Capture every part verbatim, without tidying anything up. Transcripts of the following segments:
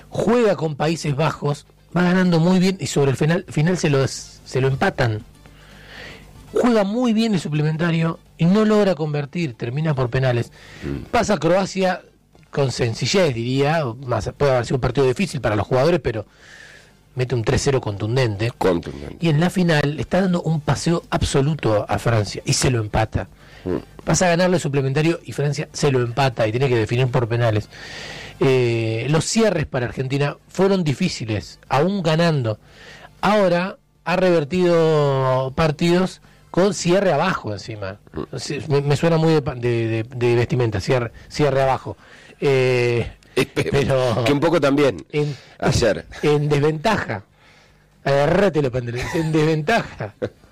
juega con Países Bajos, va ganando muy bien y sobre el final, final se, lo, se lo empatan. Juega muy bien el suplementario y no logra convertir, termina por penales. Mm. Pasa a Croacia con sencillez, diría, más, puede haber sido un partido difícil para los jugadores, pero mete un tres cero contundente. contundente. Y en la final está dando un paseo absoluto a Francia y se lo empata. Mm. Pasa a ganarle el suplementario y Francia se lo empata y tiene que definir por penales. Eh, los cierres para Argentina fueron difíciles, aún ganando. Ahora ha revertido partidos con cierre abajo encima. Me, me suena muy de, de, de, de vestimenta, cierre, cierre abajo. Eh, pero que un poco también en, ayer. En desventaja. Agarrate los pantalones. En desventaja.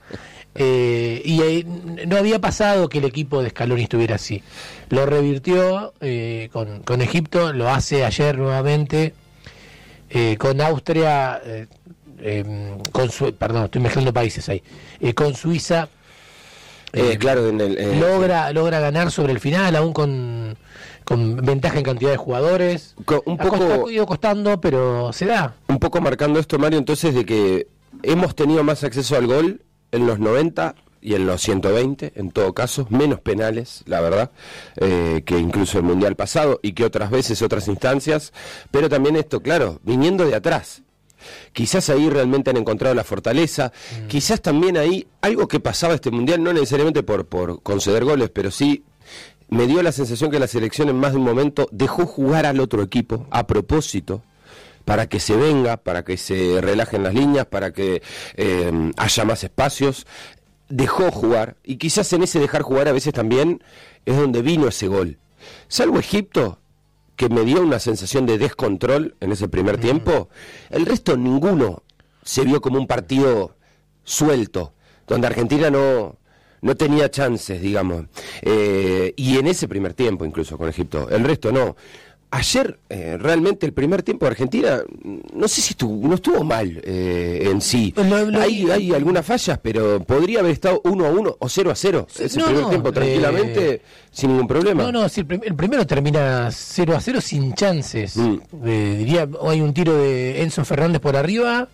Eh, y eh, no había pasado que el equipo de Scaloni estuviera así. Lo revirtió eh, con, con Egipto, lo hace ayer nuevamente eh, con Austria, eh, eh, con su, perdón, estoy mezclando países ahí, eh, con Suiza. Eh, eh, claro, en el, eh, logra logra ganar sobre el final, aún con, con ventaja en cantidad de jugadores. Con, un poco ha ido costando, pero se da. Un poco marcando esto, Mario, entonces, de que hemos tenido más acceso al gol en los noventa y en los ciento veinte, en todo caso, menos penales, la verdad, eh, que incluso el Mundial pasado y que otras veces, otras instancias, pero también esto, claro, viniendo de atrás. Quizás ahí realmente han encontrado la fortaleza, mm. quizás también ahí algo que pasaba este Mundial, no necesariamente por, por conceder goles, pero sí me dio la sensación que la selección en más de un momento dejó jugar al otro equipo a propósito, para que se venga, para que se relajen las líneas, para que eh, haya más espacios. Dejó jugar, y quizás en ese dejar jugar a veces también es donde vino ese gol. Salvo Egipto, que me dio una sensación de descontrol en ese primer mm. tiempo, el resto ninguno se vio como un partido suelto, donde Argentina no, no tenía chances, digamos. Eh, y en ese primer tiempo incluso con Egipto, el resto no. Ayer, eh, realmente, el primer tiempo de Argentina, no sé si estuvo, no estuvo mal eh, en sí. Lo, lo, hay, hay algunas fallas, pero podría haber estado uno a uno o cero a cero ese no, primer no, tiempo tranquilamente, eh, sin ningún problema. No, no, si el, prim el primero termina cero a cero sin chances. Mm. Eh, diría, hay un tiro de Enzo Fernández por arriba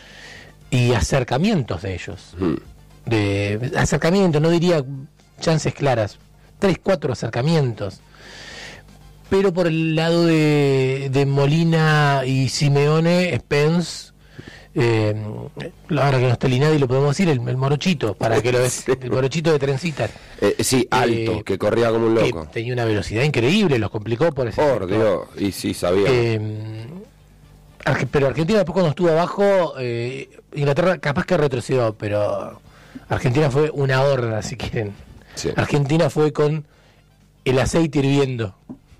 y acercamientos de ellos. Mm. De acercamientos, no diría chances claras. Tres, cuatro acercamientos. Pero por el lado de, de Molina y Simeone, Spence, eh, ahora que no está Linadi lo podemos decir, el, el morochito, para que lo des, el morochito de Trencita. Eh, sí, alto, eh, que corría como un loco. Que tenía una velocidad increíble, los complicó por ese Por Dios, y sí, sabía. Eh, pero Argentina después cuando estuvo abajo, eh, Inglaterra capaz que retrocedió, pero Argentina fue una horda, si quieren. Sí. Argentina fue con el aceite hirviendo.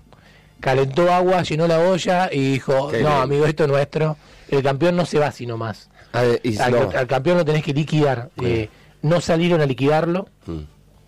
Calentó agua, llenó la olla y dijo, Qué no, bien. amigo, esto es nuestro. El campeón no se va sino más. Ah, y, al, no. al campeón lo tenés que liquidar. Eh, no salieron a liquidarlo. Mm.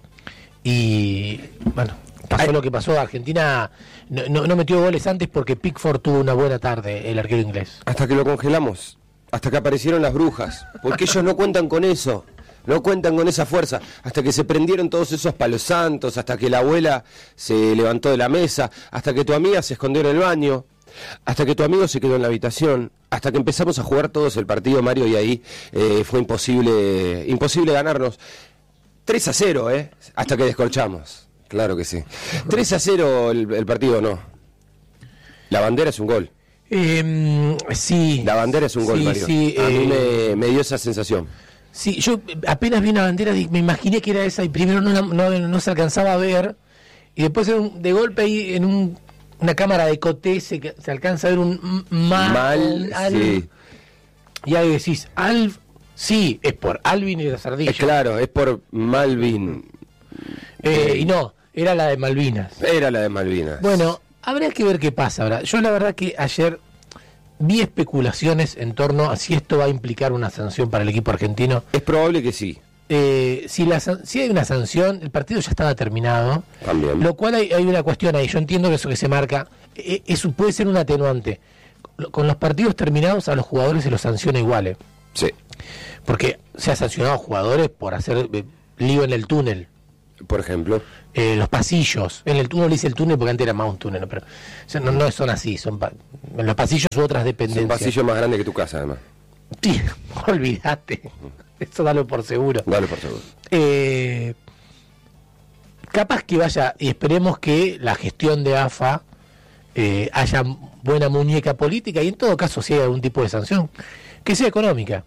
Y, bueno, pasó Ay. lo que pasó. Argentina no, no, no metió goles antes porque Pickford tuvo una buena tarde, el arquero inglés. Hasta que lo congelamos. Hasta que aparecieron las brujas. Porque ellos no cuentan con eso. No cuentan con esa fuerza, hasta que se prendieron todos esos palos santos, hasta que la abuela se levantó de la mesa, hasta que tu amiga se escondió en el baño, hasta que tu amigo se quedó en la habitación, hasta que empezamos a jugar todos el partido, Mario, y ahí eh, fue imposible, imposible ganarnos. tres a cero, ¿eh? Hasta que descorchamos, claro que sí. tres a cero el, el partido, no. La bandera es un gol. Eh, sí. La bandera es un gol, sí, Mario. Sí, a eh... mí me, me dio esa sensación. Sí, yo apenas vi una bandera, me imaginé que era esa y primero no, no, no se alcanzaba a ver y después de golpe ahí en un, una cámara de coté se, se alcanza a ver un mal, mal al, sí. Y ahí decís, Alf, sí, es por Alvin y las ardillas. Es claro, es por Malvin. Eh, y no, era la de Malvinas. Era la de Malvinas. Bueno, habría que ver qué pasa ahora. Yo la verdad que ayer vi especulaciones en torno a si esto va a implicar una sanción para el equipo argentino. Es probable que sí. Eh, si, la, si hay una sanción, el partido ya estaba terminado. También. Lo cual hay, hay una cuestión ahí. Yo entiendo que eso que se marca, eh, eso puede ser un atenuante. Con los partidos terminados a los jugadores se los sanciona igual. Sí. Porque se ha sancionado a jugadores por hacer eh, lío en el túnel. Por ejemplo. Eh, los pasillos. En el túnel le dice el túnel porque antes era más un túnel, ¿no? Pero o sea, no, no son así. Son pa en los pasillos u otras dependencias. Es un pasillo más grande que tu casa, además. Sí, olvídate. Eso dalo por seguro. Dalo por seguro. Eh, capaz que vaya, y esperemos que la gestión de A F A eh, haya buena muñeca política y en todo caso si hay algún tipo de sanción, que sea económica.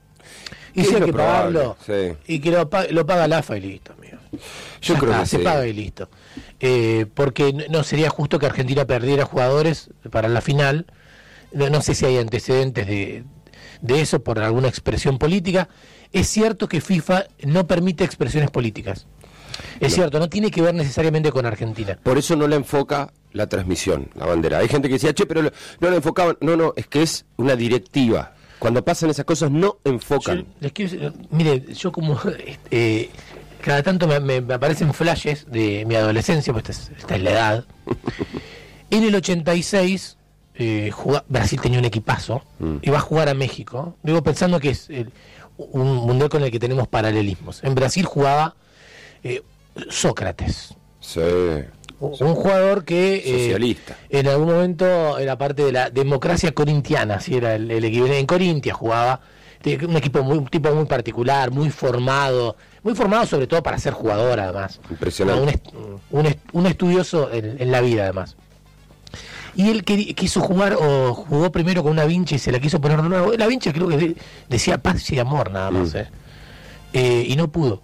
Y si hay que probable, pagarlo, sí. Y que lo, lo paga la A F A y listo, amigo. Yo ya creo está, que se sí. paga y listo. Eh, porque no sería justo que Argentina perdiera jugadores para la final. No, no sé si hay antecedentes de, de eso por alguna expresión política. Es cierto que FIFA no permite expresiones políticas. Es no. cierto, no tiene que ver necesariamente con Argentina. Por eso no la enfoca la transmisión, la bandera. Hay gente que decía, che, pero no la enfocaban. No, no, es que es una directiva. Cuando pasan esas cosas no enfocan. Yo, les quiero, mire, yo como eh, cada tanto me, me, me aparecen flashes de mi adolescencia, pues esta es, esta es la edad. En el ochenta y seis eh, jugá, Brasil tenía un equipazo, mm. iba a jugar a México. Digo, pensando que es el, un mundial con el que tenemos paralelismos. En Brasil jugaba eh, Sócrates. Sí. Un jugador que socialista. Eh, en algún momento era parte de la democracia corintiana, así era el, el equipo en Corintia jugaba, un equipo muy, un tipo muy particular, muy formado, muy formado sobre todo para ser jugador además. Impresionante. Un, un, un estudioso en, en la vida además. Y él quiso jugar o jugó primero con una vincha y se la quiso poner de nuevo. La vincha creo que decía paz y amor nada más, mm. eh. Eh, y no pudo.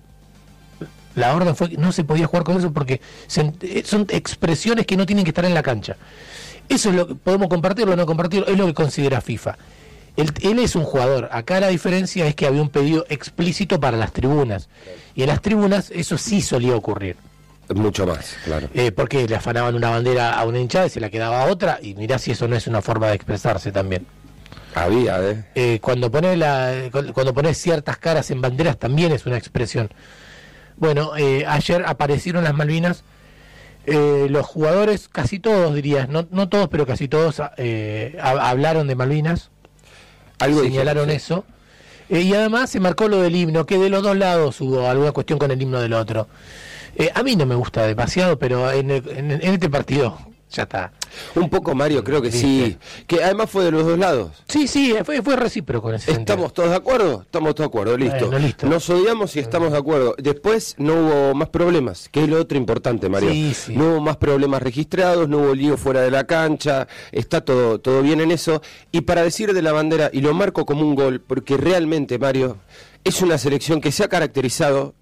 La orden fue que no se podía jugar con eso porque se, son expresiones que no tienen que estar en la cancha. Eso es lo que podemos compartirlo o no compartirlo, es lo que considera FIFA. Él, él es un jugador. Acá la diferencia es que había un pedido explícito para las tribunas. Y en las tribunas eso sí solía ocurrir. Mucho más, claro. Eh, porque le afanaban una bandera a una hinchada y se la quedaba a otra. Y mirá si eso no es una forma de expresarse también. Había, ¿eh? eh cuando pones la, cuando pones ciertas caras en banderas también es una expresión. Bueno, eh, ayer aparecieron las Malvinas, eh, los jugadores, casi todos dirías, no, no todos, pero casi todos eh, hablaron de Malvinas, algo señalaron dijeron, sí. eso, eh, y además se marcó lo del himno, que de los dos lados hubo alguna cuestión con el himno del otro. Eh, a mí no me gusta demasiado, pero en, el, en, en este partido ya está. Un poco, Mario, creo que ¿viste? Sí. Que además fue de los dos lados. Sí, sí, fue, fue recíproco en ese ¿Estamos sentido. todos de acuerdo? Estamos todos de acuerdo, listo. Bueno, listo. Nos odiamos y estamos de acuerdo. Después no hubo más problemas, que es lo otro importante, Mario. Sí, sí. No hubo más problemas registrados, no hubo lío fuera de la cancha, está todo, todo bien en eso. Y para decir de la bandera, y lo marco como un gol, porque realmente, Mario, es una selección que se ha caracterizado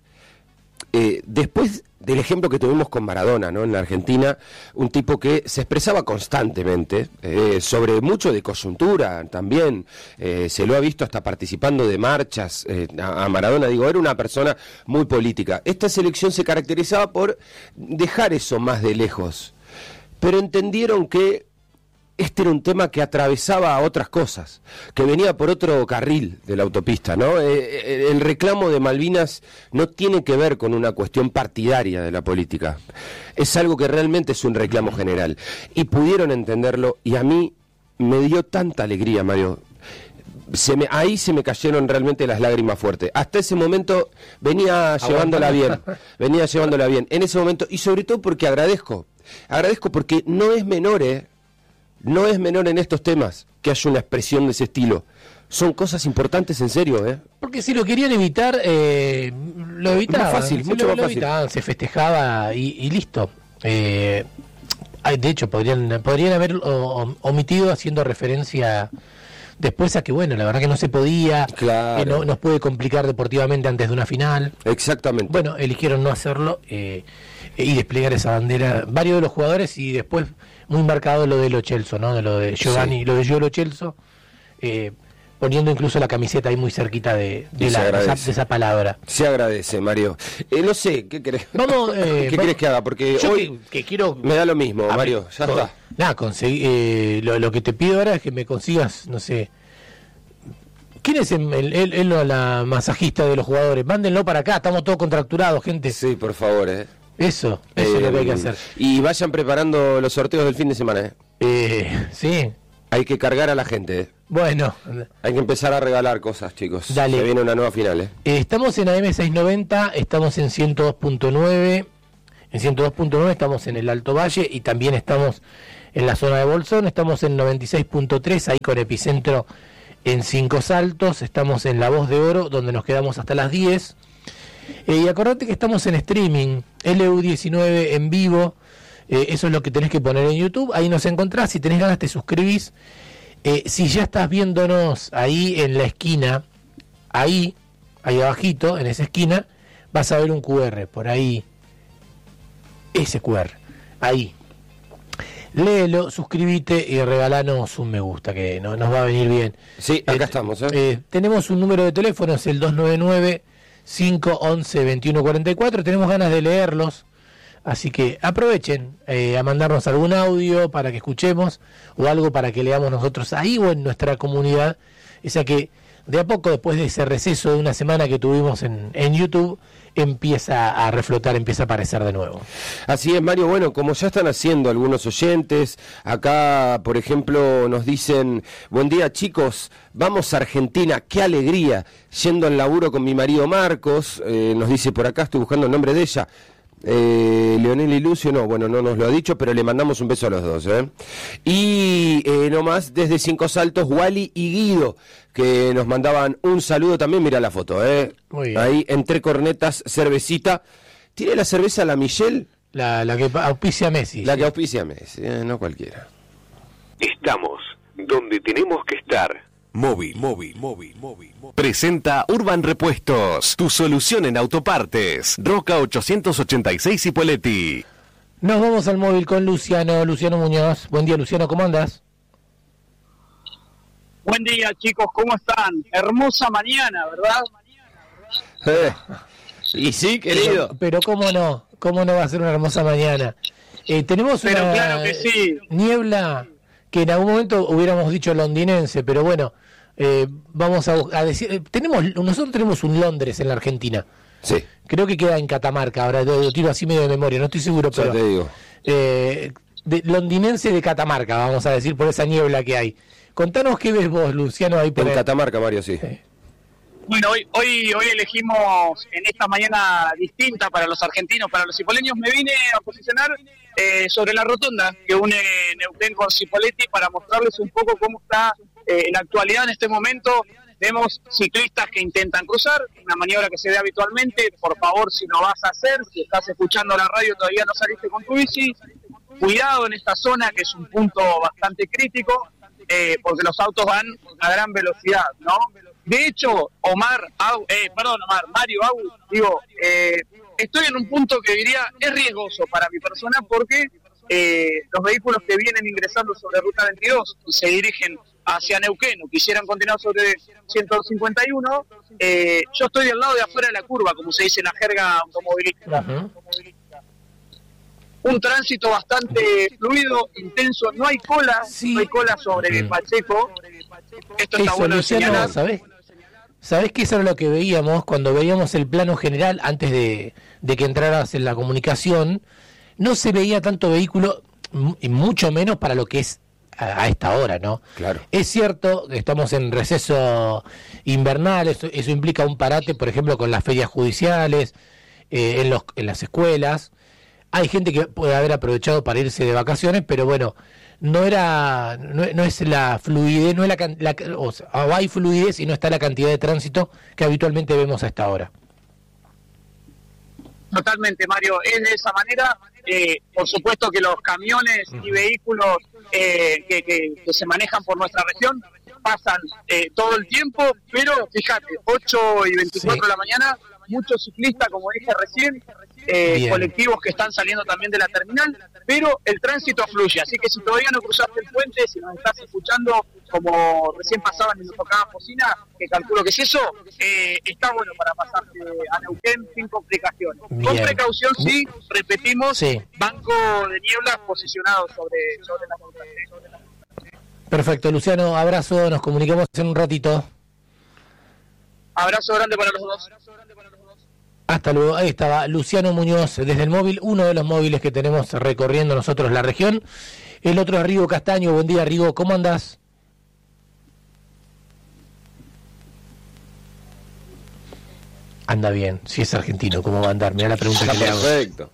eh, después del ejemplo que tuvimos con Maradona, ¿no? En la Argentina, un tipo que se expresaba constantemente eh, sobre mucho de coyuntura también, eh, se lo ha visto hasta participando de marchas, eh, a, a Maradona, digo, era una persona muy política. Esta selección se caracterizaba por dejar eso más de lejos, pero entendieron que este era un tema que atravesaba a otras cosas, que venía por otro carril de la autopista, ¿no? Eh, el reclamo de Malvinas no tiene que ver con una cuestión partidaria de la política. Es algo que realmente es un reclamo general. Y pudieron entenderlo, y a mí me dio tanta alegría, Mario. Se me, ahí se me cayeron realmente las lágrimas fuertes. Hasta ese momento venía llevándola bien, venía llevándola bien. En ese momento, y sobre todo porque agradezco, agradezco porque no es menor, ¿eh? No es menor en estos temas que haya una expresión de ese estilo. Son cosas importantes en serio, ¿eh? Porque si lo querían evitar, eh, lo evitaban. Más fácil, si mucho lo, más lo fácil. Evitaban, se festejaba y, y listo. Eh, de hecho, podrían podrían haber o, omitido haciendo referencia después a que, bueno, la verdad que no se podía, claro. que no nos puede complicar deportivamente antes de una final. Exactamente. Bueno, eligieron no hacerlo eh, y desplegar esa bandera. Varios de los jugadores y después muy marcado lo de Lo Celso, ¿no? De lo de Giovanni, sí. Lo de Gio Lo Celso, eh, poniendo incluso la camiseta ahí muy cerquita de, de, la, de, esa, de esa palabra. Se agradece, Mario. Eh, no sé, ¿qué querés? Vamos, eh, ¿Qué vamos, querés que haga? Porque hoy que, que quiero... me da lo mismo, Mario, ver, ya con, está. Nada, conseguí, eh, lo, lo que te pido ahora es que me consigas, no sé... ¿Quién es el, el, el, el la masajista de los jugadores? Mándenlo para acá, estamos todos contracturados, gente. Sí, por favor, eh. Eso, eso eh, es lo que hay que hacer. Y vayan preparando los sorteos del fin de semana, ¿eh? Eh, sí. Hay que cargar a la gente, ¿eh? Bueno. Hay que empezar a regalar cosas, chicos. Dale. Se viene una nueva final, ¿eh? Eh, estamos en A M seiscientos noventa, estamos en ciento dos punto nueve. En ciento dos punto nueve estamos en el Alto Valle y también estamos en la zona de Bolsón. Estamos en noventa y seis punto tres, ahí con epicentro en Cinco Saltos. Estamos en La Voz de Oro, donde nos quedamos hasta las diez. Eh, y acordate que estamos en streaming, L U diecinueve en vivo. Eh, eso es lo que tenés que poner en YouTube. Ahí nos encontrás. Si tenés ganas, te suscribís. Eh, si ya estás viéndonos ahí en la esquina, ahí, ahí abajito, en esa esquina, vas a ver un cu erre, por ahí, ese cu erre, ahí. Léelo, suscríbete y regalanos un me gusta, que no, nos va a venir bien. Sí, acá eh, estamos. ¿eh? Eh, tenemos un número de teléfono, es el dos nueve nueve, cinco once, veintiuno cuarenta y cuatro, tenemos ganas de leerlos. Así que aprovechen eh, a mandarnos algún audio para que escuchemos o algo para que leamos nosotros ahí o en nuestra comunidad. Esa que de a poco, después de ese receso de una semana que tuvimos en, en YouTube, empieza a reflotar, empieza a aparecer de nuevo. Así es, Mario. Bueno, como ya están haciendo algunos oyentes, acá, por ejemplo, nos dicen, buen día, chicos, vamos a Argentina, qué alegría, yendo al laburo con mi marido Marcos, eh, nos dice por acá, estoy buscando el nombre de ella, Eh, Leonel y Lucio, no, bueno, no nos lo ha dicho, pero le mandamos un beso a los dos, ¿eh? Y eh, nomás desde Cinco Saltos, Wally y Guido, que nos mandaban un saludo también, mira la foto, ¿eh? Muy bien. Ahí, entre cornetas, cervecita. ¿Tiene la cerveza la Michelle? La, la que auspicia Messi. La sí. que auspicia Messi, eh, no cualquiera. Estamos donde tenemos que estar. Móvil, móvil, móvil, móvil, móvil. Presenta Urban Repuestos, tu solución en autopartes. Roca ochocientos ochenta y seis Cipolletti. Nos vamos al móvil con Luciano, Luciano Muñoz. Buen día, Luciano, ¿cómo andas? Buen día, chicos, ¿cómo están? Hermosa mañana, ¿verdad? Eh, y sí, querido. Pero, pero cómo no, cómo no va a ser una hermosa mañana. Eh, tenemos Pero una claro que sí. niebla que en algún momento hubiéramos dicho londinense, pero bueno, eh, vamos a, a decir, eh, tenemos, nosotros tenemos un Londres en la Argentina. Sí. Creo que queda en Catamarca, ahora lo, lo tiro así medio de memoria, no estoy seguro, Ya pero te digo. Eh, de, londinense de Catamarca, vamos a decir, por esa niebla que hay. Contanos qué ves vos, Luciano, ahí por En ahí. Catamarca, Mario, sí. Sí. Bueno, hoy, hoy, hoy elegimos en esta mañana distinta para los argentinos, para los cipoleños, me vine a posicionar eh, sobre la rotonda que une Neuquén con Cipolletti para mostrarles un poco cómo está eh, en la actualidad en este momento. Vemos ciclistas que intentan cruzar, una maniobra que se ve habitualmente. Por favor, si lo vas a hacer, si estás escuchando la radio todavía no saliste con tu bici, cuidado en esta zona que es un punto bastante crítico, eh, porque los autos van a gran velocidad, ¿no? De hecho, Omar, Au, eh, perdón, Omar, Mario, Au, digo, eh, estoy en un punto que diría es riesgoso para mi persona porque eh, los vehículos que vienen ingresando sobre Ruta veintidós y se dirigen hacia Neuquén o quisieran continuar sobre ciento cincuenta y uno, eh, yo estoy del lado de afuera de la curva, como se dice en la jerga automovilística. Uh-huh. Un tránsito bastante fluido, intenso, no hay cola, Sí. no hay cola sobre Mm. Pacheco. Esto está Eso, bueno de Luciano, señalar. ¿sabés? ¿Sabés que eso era lo que veíamos cuando veíamos el plano general antes de, de que entraras en la comunicación? No se veía tanto vehículo, m- y mucho menos para lo que es a, a esta hora, ¿no? Claro. Es cierto, estamos en receso invernal, eso, eso implica un parate, por ejemplo, con las ferias judiciales, eh, en, los, en las escuelas. Hay gente que puede haber aprovechado para irse de vacaciones, pero bueno, no era, no, no es la fluidez, no es la, can- la o sea, o hay fluidez y no está la cantidad de tránsito que habitualmente vemos a esta hora. Totalmente, Mario, es de esa manera. Eh, por supuesto que los camiones y vehículos eh, que, que, que se manejan por nuestra región pasan eh, todo el tiempo, pero fíjate, ocho y veinticuatro Sí. de la mañana, muchos ciclistas, como dije recién, eh, Bien. colectivos que están saliendo también de la terminal, pero el tránsito fluye, así que si todavía no cruzaste el puente, si nos estás escuchando, como recién pasaban y nos tocaban bocina, que calculo que es eso, eh, está bueno para pasarte a Neuquén sin complicaciones. Con Bien. precaución, sí, repetimos, Sí. banco de niebla posicionado sobre, sobre la montaña. Perfecto, Luciano, abrazo, nos comunicamos en un ratito. Abrazo grande para los dos. Hasta luego, ahí estaba Luciano Muñoz desde el móvil, uno de los móviles que tenemos recorriendo nosotros la región. El otro es Rigo Castaño. Buen día, Rigo, ¿cómo andás? Anda bien, si es argentino, ¿cómo va a andar? Mirá la pregunta que le hago. Perfecto.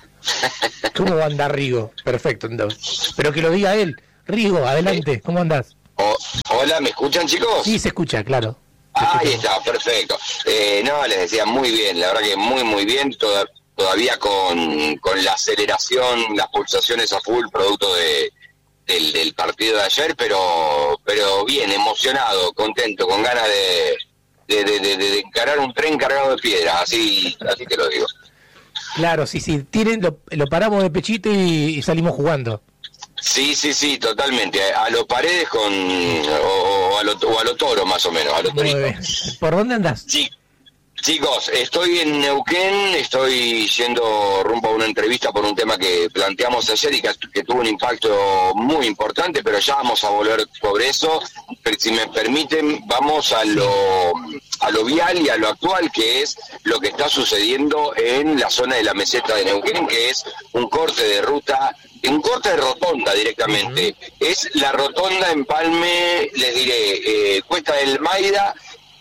¿Cómo va a andar Rigo? Perfecto, entonces. Pero que lo diga él. Rigo, adelante, ¿cómo andás? Oh, hola, ¿me escuchan, chicos? Sí, se escucha, claro. Ah, ahí está, perfecto. Eh, no, les decía muy bien, la verdad que muy, muy bien. Toda, todavía con, con la aceleración, las pulsaciones a full, producto de del, del partido de ayer, pero pero bien, emocionado, contento, con ganas de, de, de, de, de encarar un tren cargado de piedras, así, así te lo digo. Claro, sí, sí, tiren, lo, lo paramos de pechito y, y salimos jugando. Sí, sí, sí, totalmente. A lo Paredes con o, o, a, lo, o a lo Toro, más o menos, a lo Torito. ¿Por dónde andás? Sí. Chicos, estoy en Neuquén, estoy yendo rumbo a una entrevista por un tema que planteamos ayer y que, que tuvo un impacto muy importante, pero ya vamos a volver sobre eso. Pero si me permiten, vamos a lo, a lo vial y a lo actual, que es lo que está sucediendo en la zona de la meseta de Neuquén, que es un corte de ruta, un corte de rotonda directamente. Uh-huh. Es la rotonda Empalme, les diré, eh, Cuesta del Maida,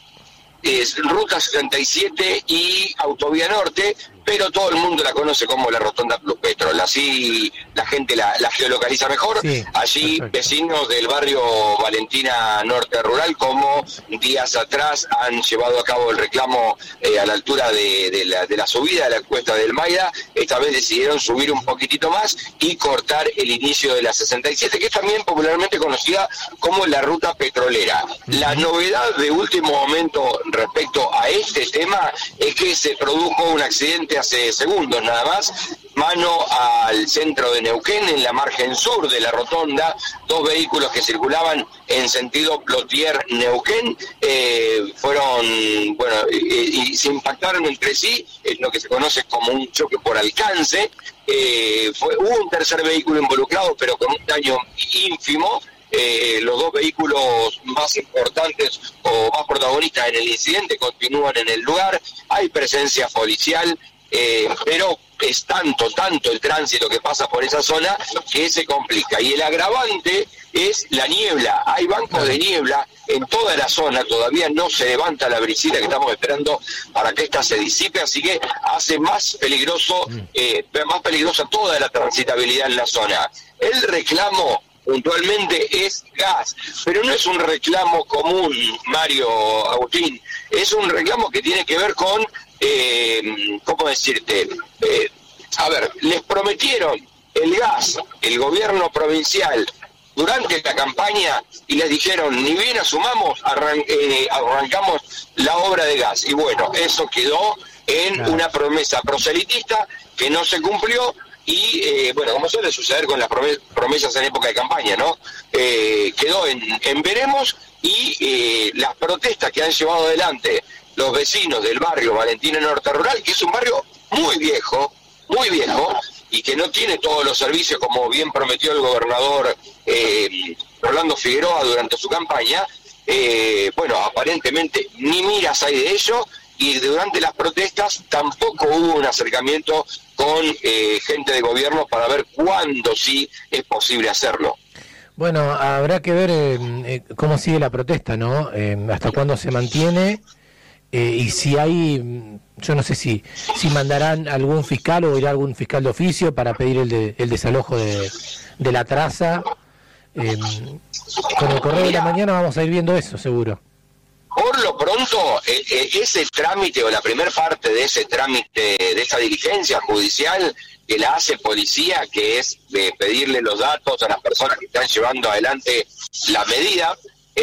es Ruta sesenta y siete y Autovía Norte, pero todo el mundo la conoce como la Rotonda Plus Petrol, así la gente la, la geolocaliza mejor. Sí, allí perfecto. Vecinos del barrio Valentina Norte Rural, como días atrás han llevado a cabo el reclamo eh, a la altura de, de, la, de la subida de la Cuesta del Maida, esta vez decidieron subir un poquitito más y cortar el inicio de la sesenta y siete, que es también popularmente conocida como la ruta petrolera. Uh-huh. La novedad de último momento respecto a este tema es que se produjo un accidente hace segundos nada más, mano al centro de Neuquén, en la margen sur de la rotonda, dos vehículos que circulaban en sentido Plotier-Neuquén, eh, fueron, bueno, y, y se impactaron entre sí, en lo que se conoce como un choque por alcance. Eh, fue, hubo un tercer vehículo involucrado, pero con un daño ínfimo. Eh, los dos vehículos más importantes o más protagonistas en el incidente continúan en el lugar, hay presencia policial, eh, pero es tanto, tanto el tránsito que pasa por esa zona que se complica. Y el agravante es la niebla, hay bancos de niebla en toda la zona, todavía no se levanta la brisita que estamos esperando para que esta se disipe, así que hace más peligroso, eh, más peligrosa toda la transitabilidad en la zona. El reclamo puntualmente es gas, pero no es un reclamo común, Mario, Agustín, es un reclamo que tiene que ver con, eh, ¿cómo decirte? Eh, a ver, les prometieron el gas, el gobierno provincial, durante la campaña, y les dijeron, ni bien asumamos, arran eh, arrancamos la obra de gas, y bueno, eso quedó en una promesa proselitista que no se cumplió. Y, eh, bueno, como suele suceder con las promesas en época de campaña, ¿no? Eh, quedó en, en veremos, y eh, las protestas que han llevado adelante los vecinos del barrio Valentina Norte Rural, que es un barrio muy viejo, muy viejo, y que no tiene todos los servicios como bien prometió el gobernador eh, Rolando Figueroa durante su campaña, eh, bueno, aparentemente ni miras hay de ello, y durante las protestas tampoco hubo un acercamiento con eh, gente de gobierno para ver cuándo sí es posible hacerlo. Bueno, habrá que ver eh, eh, cómo sigue la protesta, ¿no? Eh, hasta cuándo se mantiene, eh, y si hay, yo no sé si si mandarán algún fiscal o irá algún fiscal de oficio para pedir el, de, el desalojo de, de la traza. Eh, con el correo de la mañana vamos a ir viendo eso, seguro. Por lo pronto, eh, eh, ese trámite o la primera parte de ese trámite, de esa diligencia judicial que la hace policía, que es de pedirle los datos a las personas que están llevando adelante la medida,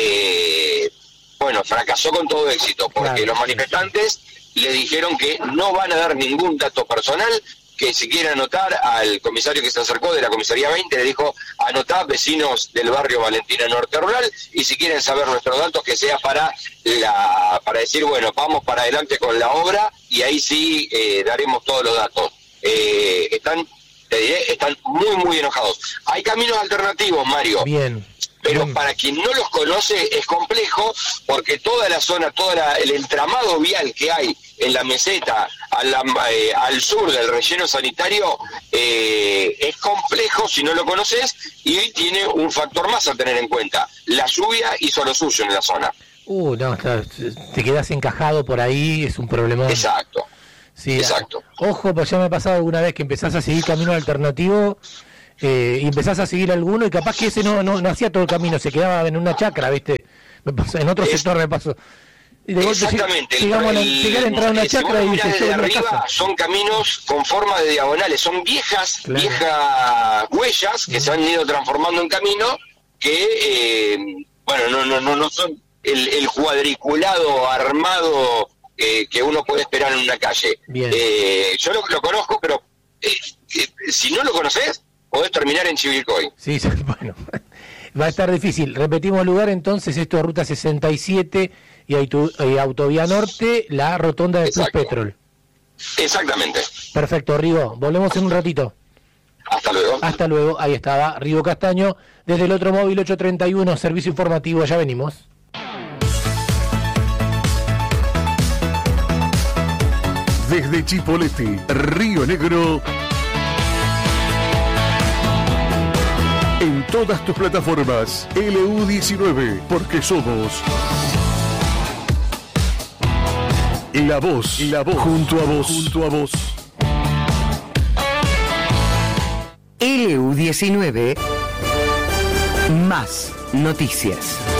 eh, bueno, fracasó con todo éxito, porque claro, los manifestantes le dijeron que no van a dar ningún dato personal, que si quiere anotar, al comisario que se acercó de la comisaría veinte le dijo, anotá vecinos del barrio Valentina Norte Rural, y si quieren saber nuestros datos, que sea para la para decir, bueno, vamos para adelante con la obra, y ahí sí eh, daremos todos los datos. Eh, están, te diré, están muy, muy enojados. Hay caminos alternativos, Mario. Bien. Pero Bien. Para quien no los conoce es complejo, porque toda la zona, todo el entramado vial que hay en la meseta a la, eh, al sur del relleno sanitario eh, es complejo si no lo conoces, y tiene un factor más a tener en cuenta: la lluvia hizo lo suyo en la zona. Uh, no, está, te quedas encajado por ahí, es un problema. Exacto. Sí, Exacto. Ojo, pues ya me ha pasado alguna vez que empezás a seguir camino alternativo eh, y empezás a seguir alguno y capaz que ese no, no, no hacía todo el camino, se quedaba en una chacra, ¿viste? Me pasó, en otro es, sector me pasó. Y de Exactamente. Golpe, llegamos a llegar a entrar a una si chacra y dices, desde arriba casa. Son caminos con forma de diagonales, son viejas, claro. viejas huellas que uh-huh. se han ido transformando en camino que, eh, bueno, no, no, no, no son el, el cuadriculado armado Eh, que uno puede esperar en una calle. Eh, yo lo, lo conozco, pero eh, eh, si no lo conoces, podés terminar en Chivilcoy. Sí, sí, bueno, va a estar difícil. Repetimos lugar, entonces, esto es Ruta sesenta y siete y, Auto, y Autovía Norte, la rotonda de Plus Petrol. Exactamente. Perfecto, Rigo, volvemos en un ratito. Hasta luego. Hasta luego, ahí estaba Rigo Castaño, desde el otro móvil ocho treinta y uno, servicio informativo, ya venimos. Desde Chipoleti, Río Negro, en todas tus plataformas, L U diecinueve, porque somos la voz, la voz, junto a vos, junto a vos. L U diecinueve, más noticias.